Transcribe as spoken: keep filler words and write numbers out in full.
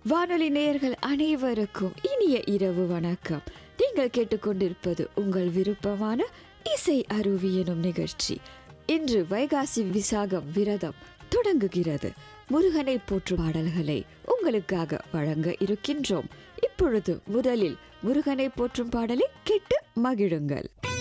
வானொலி நேயர்கள் அனைவருக்கும் இனிய இரவு வணக்கம். நீங்கள் கேட்டுக்கொண்டிருப்பது உங்கள் விருப்பமான இசை அருவி எனும் நிகழ்ச்சி. இன்று வைகாசி விசாகம் விரதம் தொடங்குகிறது. முருகனை போற்றும் பாடல்களை உங்களுக்காக வழங்க இருக்கின்றோம். இப்பொழுது முதலில் முருகனை போற்றும் பாடலை கேட்டு மகிழுங்கள்.